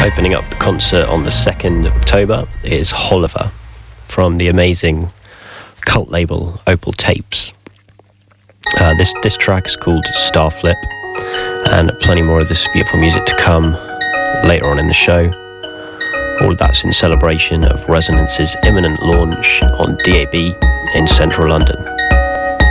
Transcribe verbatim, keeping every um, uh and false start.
Opening up the concert on the second of October is Holliver from the amazing cult label Opal Tapes. Uh, this, this track is called Starflip, and plenty more of this beautiful music to come later on in the show. All of that's in celebration of Resonance's imminent launch on D A B in central London.